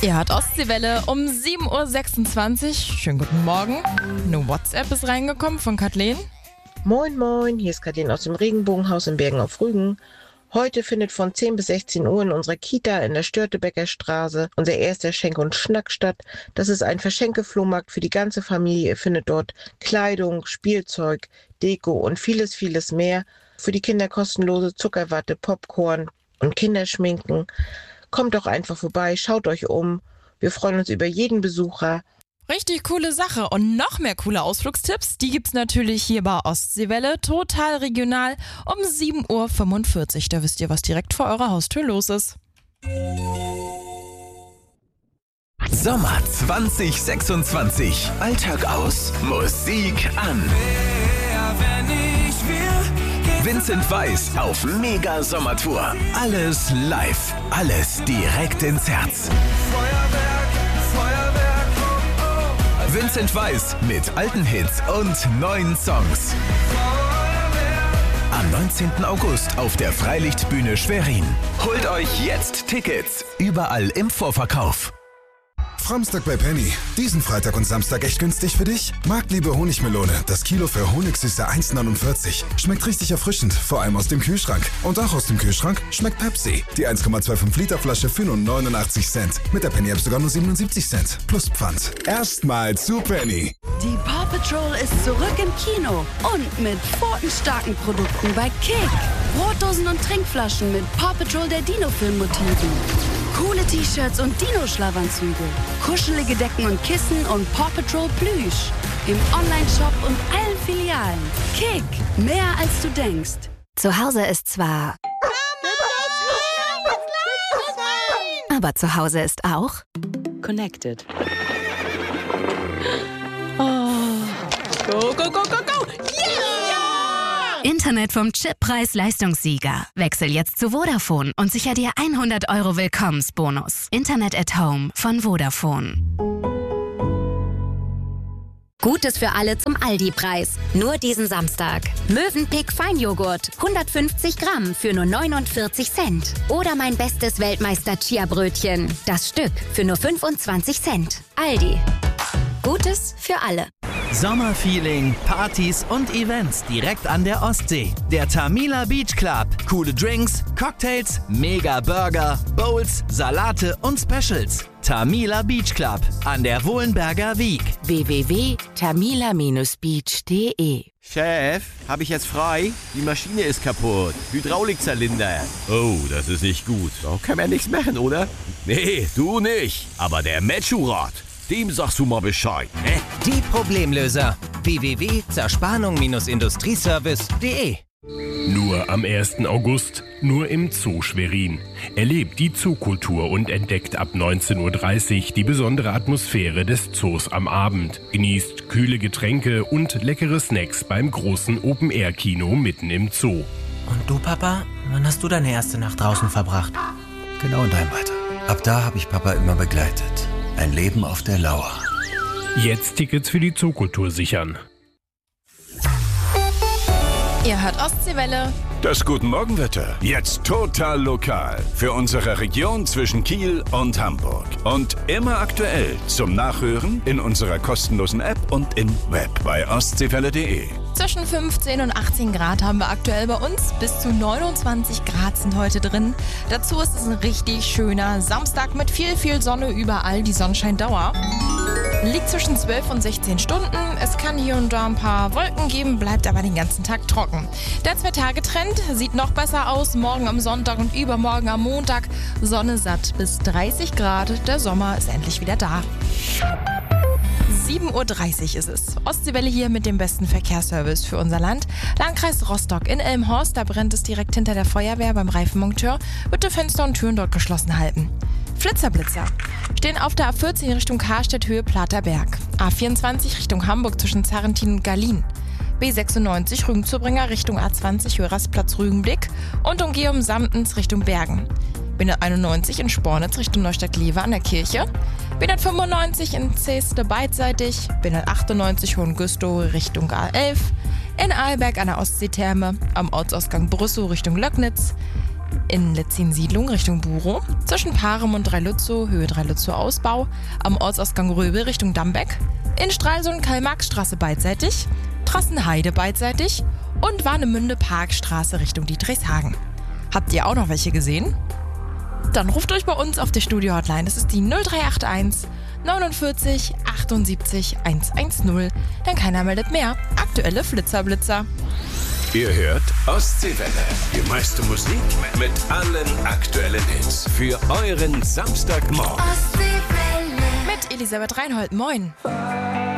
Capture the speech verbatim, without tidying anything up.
Ihr hört Ostseewelle um sieben Uhr sechsundzwanzig. Schönen guten Morgen. Eine WhatsApp ist reingekommen von Kathleen. Moin moin, hier ist Kathleen aus dem Regenbogenhaus in Bergen auf Rügen. Heute findet von zehn bis sechzehn Uhr in unserer Kita in der Störtebecker Straße unser erster Schenk und Schnack statt. Das ist ein Verschenkeflohmarkt für die ganze Familie. Ihr findet dort Kleidung, Spielzeug, Deko und vieles, vieles mehr. Für die Kinder kostenlose Zuckerwatte, Popcorn und Kinderschminken. Kommt doch einfach vorbei, schaut euch um. Wir freuen uns über jeden Besucher. Richtig coole Sache und noch mehr coole Ausflugstipps, die gibt's natürlich hier bei Ostseewelle, total regional, um sieben Uhr fünfundvierzig. Da wisst ihr, was direkt vor eurer Haustür los ist. Sommer zwanzig sechsundzwanzig. Alltag aus, Musik an. Vincent Weiss auf Mega-Sommertour. Alles live, alles direkt ins Herz. Vincent Weiss mit alten Hits und neuen Songs. Am neunzehnten August auf der Freilichtbühne Schwerin. Holt euch jetzt Tickets. Überall im Vorverkauf. Framstag bei Penny. Diesen Freitag und Samstag echt günstig für dich? Marktliebe Honigmelone. Das Kilo für Honigsüße eins neunundvierzig. Schmeckt richtig erfrischend, vor allem aus dem Kühlschrank. Und auch aus dem Kühlschrank schmeckt Pepsi. Die eins Komma fünfundzwanzig Liter Flasche für nur neunundachtzig Cent. Mit der Penny App sogar nur siebenundsiebzig Cent. Plus Pfand. Erstmal zu Penny. Die Paw Patrol ist zurück im Kino. Und mit pfotenstarken Produkten bei Kick. Brotdosen und Trinkflaschen mit Paw Patrol der Dino-Film-Motiven. Coole T-Shirts und Dino-Schlafanzüge. Kuschelige Decken und Kissen und Paw Patrol Plüsch. Im Online-Shop und allen Filialen. Kick, mehr als du denkst. Zu Hause ist zwar... Aber zu Hause ist auch... Connected. Oh. Go, go, go, go, go! Internet vom Chippreis-Leistungssieger. Wechsel jetzt zu Vodafone und sicher dir hundert Euro Willkommensbonus. Internet at Home von Vodafone. Gutes für alle zum Aldi-Preis. Nur diesen Samstag. Mövenpick Feinjoghurt. hundertfünfzig Gramm für nur neunundvierzig Cent. Oder mein bestes Weltmeister-Chia-Brötchen. Das Stück für nur fünfundzwanzig Cent. Aldi. Gutes für alle. Sommerfeeling, Partys und Events direkt an der Ostsee. Der Tamila Beach Club. Coole Drinks, Cocktails, mega Burger, Bowls, Salate und Specials. Tamila Beach Club an der Wohlenberger Wiek. w w w punkt tamila Bindestrich beach punkt de Chef, habe ich jetzt frei? Die Maschine ist kaputt. Hydraulikzylinder. Oh, das ist nicht gut. Da kann man nichts machen, oder? Nee, du nicht. Aber der Metschurat, dem sagst du mal Bescheid, ne? Die Problemlöser. w w w punkt zerspannung industrieservice punkt de. Nur am ersten August, nur im Zoo Schwerin. Erlebt die Zookultur und entdeckt ab neunzehn Uhr dreißig die besondere Atmosphäre des Zoos am Abend. Genießt kühle Getränke und leckere Snacks beim großen Open-Air-Kino mitten im Zoo. Und du, Papa? Wann hast du deine erste Nacht draußen verbracht? Genau in deinem Alter. Ab da habe ich Papa immer begleitet. Ein Leben auf der Lauer. Jetzt Tickets für die Zookultur sichern. Ihr hört Ostseewelle. Das Guten Morgenwetter. Jetzt total lokal. Für unsere Region zwischen Kiel und Hamburg. Und immer aktuell zum Nachhören in unserer kostenlosen App und im Web bei ostseewelle punkt de. Zwischen fünfzehn und achtzehn Grad haben wir aktuell bei uns. Bis zu neunundzwanzig Grad sind heute drin. Dazu ist es ein richtig schöner Samstag mit viel, viel Sonne überall. Die Sonnenscheindauer liegt zwischen zwölf und sechzehn Stunden. Es kann hier und da ein paar Wolken geben, bleibt aber den ganzen Tag trocken. Der Zwei-Tage-Trend sieht noch besser aus. Morgen am Sonntag und übermorgen am Montag Sonne satt bis dreißig Grad. Der Sommer ist endlich wieder da. sieben Uhr dreißig ist es. Ostseewelle hier mit dem besten Verkehrsservice für unser Land. Landkreis Rostock in Elmhorst, da brennt es direkt hinter der Feuerwehr beim Reifenmonteur. Bitte Fenster und Türen dort geschlossen halten. Flitzer-Blitzer stehen auf der A vierzehn Richtung Karstedt Höhe Platerberg. A vierundzwanzig Richtung Hamburg zwischen Zarrentin und Galin. B sechsundneunzig Rügen-Zubringer Richtung A zwanzig Höhe Rastplatz Rügenblick und Umgehung Samtens Richtung Bergen. B hunderteinundneunzig in Spornitz Richtung Neustadt-Glewe an der Kirche. B hundertfünfundneunzig in Zeeste beidseitig. B hundertachtundneunzig Hohengüstow Richtung A elf. In Arlberg an der Ostseetherme. Am Ortsausgang Brüssow Richtung Löcknitz. in Letzin-Siedlung Richtung Buro, zwischen Parem und Dreilützow, Höhe Dreilützow Ausbau, am Ortsausgang Röbel Richtung Dambeck, in Stralsund Karl-Marx-Straße beidseitig, Trassenheide beidseitig und Warnemünde Parkstraße Richtung Dietrichshagen. Habt ihr auch noch welche gesehen? Dann ruft euch bei uns auf der Studio-Hotline. Das ist die null drei acht eins neunundvierzig achtundsiebzig hundertzehn. Denn keiner meldet mehr. Aktuelle Flitzer-Blitzer. Ihr hört Ostseewelle. Die meiste Musik mit allen aktuellen Hits. Für euren Samstagmorgen. Mit Elisabeth Reinhold. Moin.